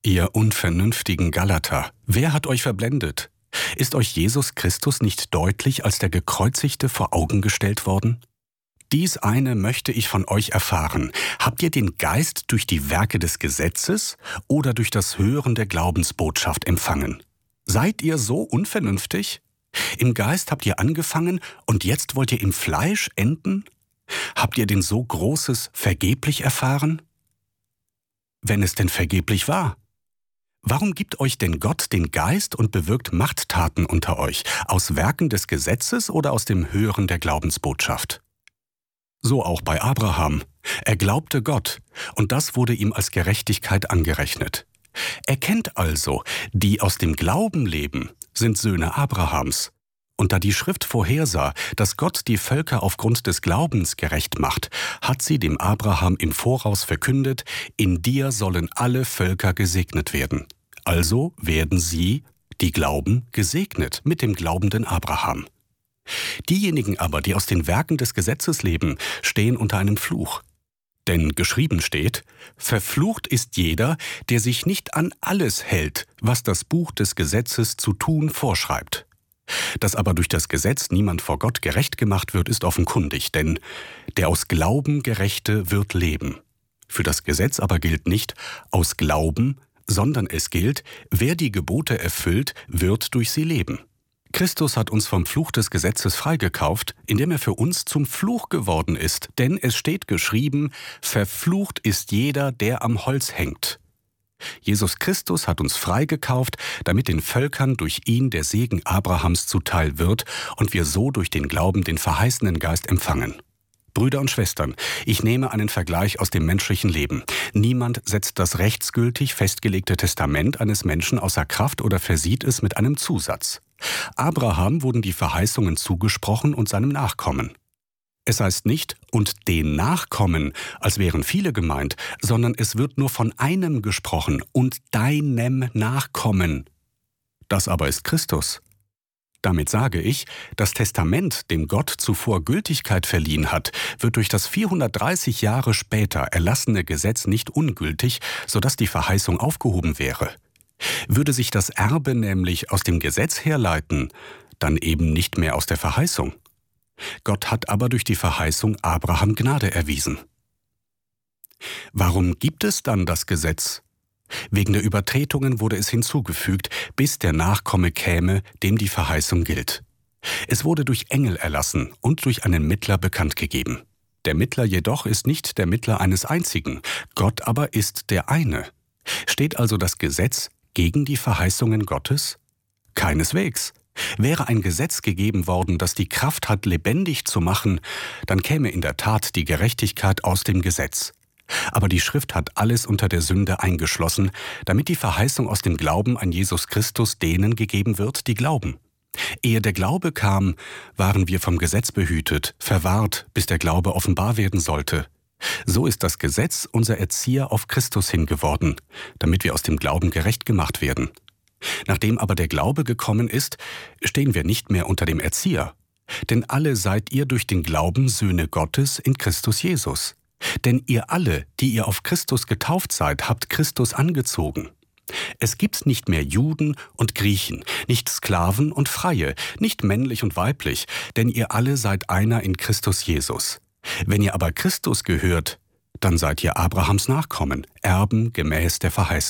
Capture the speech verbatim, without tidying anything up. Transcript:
Ihr unvernünftigen Galater, wer hat euch verblendet? Ist euch Jesus Christus nicht deutlich als der Gekreuzigte vor Augen gestellt worden? Dies eine möchte ich von euch erfahren. Habt ihr den Geist durch die Werke des Gesetzes oder durch das Hören der Glaubensbotschaft empfangen? Seid ihr so unvernünftig? Im Geist habt ihr angefangen und jetzt wollt ihr im Fleisch enden? Habt ihr denn so Großes vergeblich erfahren? Wenn es denn vergeblich war? Warum gibt euch denn Gott den Geist und bewirkt Machttaten unter euch, aus Werken des Gesetzes oder aus dem Hören der Glaubensbotschaft? So auch bei Abraham. Er glaubte Gott, und das wurde ihm als Gerechtigkeit angerechnet. Erkennt also, die aus dem Glauben leben, sind Söhne Abrahams. Und da die Schrift vorhersah, dass Gott die Völker aufgrund des Glaubens gerecht macht, hat sie dem Abraham im Voraus verkündet, in dir sollen alle Völker gesegnet werden. Also werden sie, die glauben, gesegnet mit dem glaubenden Abraham. Diejenigen aber, die aus den Werken des Gesetzes leben, stehen unter einem Fluch. Denn geschrieben steht, verflucht ist jeder, der sich nicht an alles hält, was das Buch des Gesetzes zu tun vorschreibt. Dass aber durch das Gesetz niemand vor Gott gerecht gemacht wird, ist offenkundig, denn der aus Glauben Gerechte wird leben. Für das Gesetz aber gilt nicht aus Glauben, sondern es gilt, wer die Gebote erfüllt, wird durch sie leben. Christus hat uns vom Fluch des Gesetzes freigekauft, indem er für uns zum Fluch geworden ist. Denn es steht geschrieben, verflucht ist jeder, der am Holz hängt. Jesus Christus hat uns freigekauft, damit den Völkern durch ihn der Segen Abrahams zuteil wird und wir so durch den Glauben den verheißenen Geist empfangen. Brüder und Schwestern, ich nehme einen Vergleich aus dem menschlichen Leben. Niemand setzt das rechtsgültig festgelegte Testament eines Menschen außer Kraft oder versieht es mit einem Zusatz. Abraham wurden die Verheißungen zugesprochen und seinem Nachkommen. Es heißt nicht, und den Nachkommen, als wären viele gemeint, sondern es wird nur von einem gesprochen, und deinem Nachkommen. Das aber ist Christus. Damit sage ich, das Testament, dem Gott zuvor Gültigkeit verliehen hat, wird durch das vierhundertdreißig Jahre später erlassene Gesetz nicht ungültig, sodass die Verheißung aufgehoben wäre. Würde sich das Erbe nämlich aus dem Gesetz herleiten, dann eben nicht mehr aus der Verheißung. Gott hat aber durch die Verheißung Abraham Gnade erwiesen. Warum gibt es dann das Gesetz? Wegen der Übertretungen wurde es hinzugefügt, bis der Nachkomme käme, dem die Verheißung gilt. Es wurde durch Engel erlassen und durch einen Mittler bekannt gegeben. Der Mittler jedoch ist nicht der Mittler eines einzigen, Gott aber ist der eine. Steht also das Gesetz gegen die Verheißungen Gottes? Keineswegs. Wäre ein Gesetz gegeben worden, das die Kraft hat, lebendig zu machen, dann käme in der Tat die Gerechtigkeit aus dem Gesetz. Aber die Schrift hat alles unter der Sünde eingeschlossen, damit die Verheißung aus dem Glauben an Jesus Christus denen gegeben wird, die glauben. Ehe der Glaube kam, waren wir vom Gesetz behütet, verwahrt, bis der Glaube offenbar werden sollte. So ist das Gesetz unser Erzieher auf Christus hin geworden, damit wir aus dem Glauben gerecht gemacht werden. Nachdem aber der Glaube gekommen ist, stehen wir nicht mehr unter dem Erzieher. Denn alle seid ihr durch den Glauben Söhne Gottes in Christus Jesus. Denn ihr alle, die ihr auf Christus getauft seid, habt Christus angezogen. Es gibt nicht mehr Juden und Griechen, nicht Sklaven und Freie, nicht männlich und weiblich, denn ihr alle seid einer in Christus Jesus. Wenn ihr aber Christus gehört, dann seid ihr Abrahams Nachkommen, Erben gemäß der Verheißung.